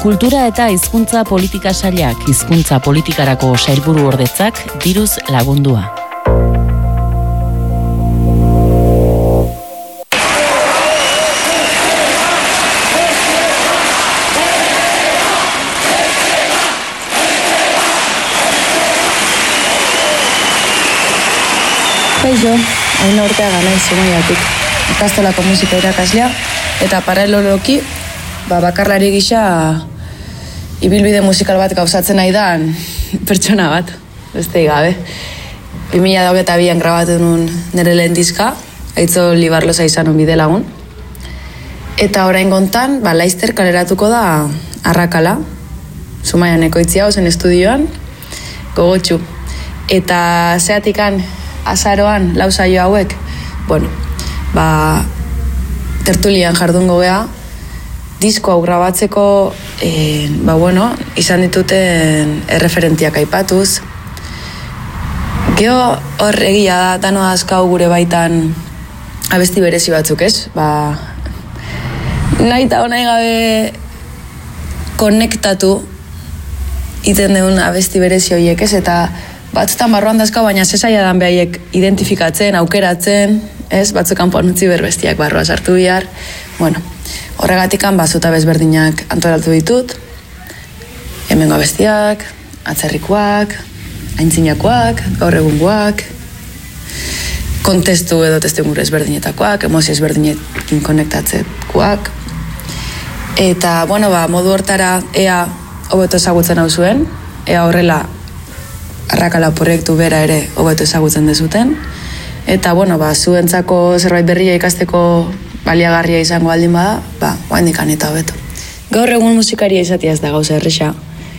Kultura eta hizkuntza politika sailak hizkuntza politikarako sailburu ordetzak diruz lagundua. Kaixo, hain Orteaga naiz Zumaiatik, ikastolako musika irakaslea, eta paraleloloki bakarlari gisa ibilbide musikal bat gauzatzen nahi da pertsona bat, beste gabe. 2022an grabatu nun nire lehen diska, Aitzo Libarloza izan un bide lagun. Eta orain gontan, laizter kaleratuko da Arrakala, Zumaian ekoitzia zen estudioan, gogotxu. Eta zeatikan azaroan lau saio hauek, tertulian jardungo gea, disko hau grabatzeko, izan dituten erreferentiak aipatuz. Gero hor egia da, dano azkau gure baitan abesti berezi batzuk, ez? Nahi eta honai gabe konektatu iten deun abesti berezi horiek, ez? Eta batzutan barruan dazkau, baina zesaia dan behaiek identifikatzen, aukeratzen, ez? Batzukan ponutzi berbestiak barrua sartu bihar. Horregatikan bazuta bezberdinak antolatu ditut. Hemengo abestiak, atzerrikoak, aintzinakoak, gaur egungoak, kontestu edo testuinguru ezberdinetakoak, emozio ezberdinekin konektatzekoak. Eta, modu hortara ea hobeto ezagutzen hau zuen, ea horrela Arrakala proiektu bera ere hobeto ezagutzen dezuten. Eta, zuentzako zerbait berria ikasteko baliagarria izango aldin bada, oaindikan eta hobeto. Gaur egun musikaria izatea ez da gauza erresa.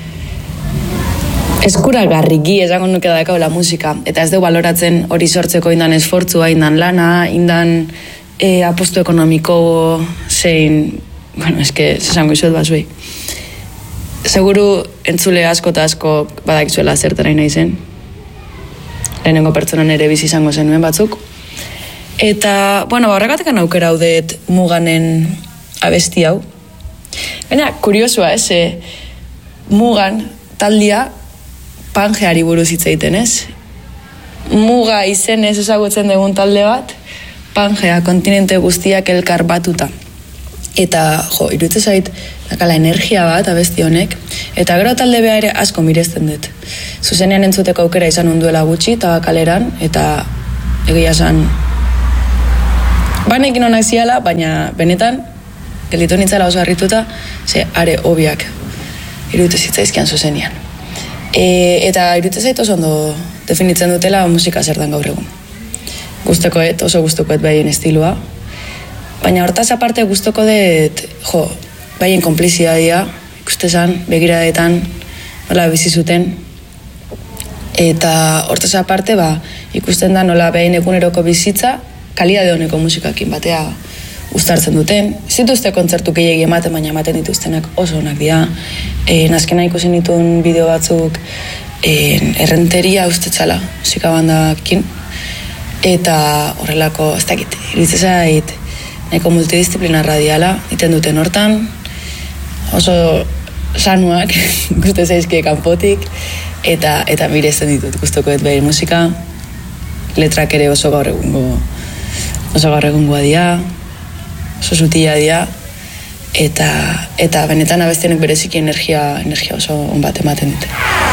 Eskuragarriki esango nuke dakaula musika, eta ez du baloratzen hori sortzeko indan esfortzua, indan lana, indan apostu ekonomiko zein, esango izuet bazuei. Seguru entzule asko eta asko badakizuela zertara nahi zen. Lehenengo pertsonan ere bizi izango zenuen batzuk. Eta, horregatekan aukera haudet Muganen abesti hau. Baina, kuriosua, ez? Mugan taldia Pangeari buruz hitz egiten, ez? Muga izenez ezagutzen dugun talde bat, Pangea kontinente guztiak elkar batuta. Eta, iruditzen zait, dakala energia bat abesti honek, eta gero talde beha ere asko miresten dut. Zuzenean entzuteko aukera izan unduela gutxi, eta kaleran, eta egia esan banekin honak ziala, baina benetan, gelditu nintzala oso harrituta, are hobiak iruditzen zitzaizkian zuzenean. Eta iruditzen zait oso ondo definitzen dutela musika zer dan gaur egun. Gustukoet, oso gustukoet behien estilua, baina hortaz aparte gustoko dut, behien konplizidadia, ikustezan, begiradetan, nola bizi zuten, eta hortaz aparte, ikusten da nola behien eguneroko bizitza, kalidade honeko musikakin batea uztartzen duten. Zituzte kontzertu gehiagi ematen, baina ematen dituztenak oso onak dira. Nazkena ikusi nituen bideo batzuk errenteria ustetzala musika bandakin, eta horrelako, ez dakit, iritze zait, nahiko multidisciplinarra diala, iten duten hortan, oso sanuak, ikuste zaizkie kanpotik, eta miresten ditut gustukoet behir musika, letrak ere oso gaur egungoa dira, oso zutila dira, eta benetan abestionek bereziki energia oso on bat ematen dute.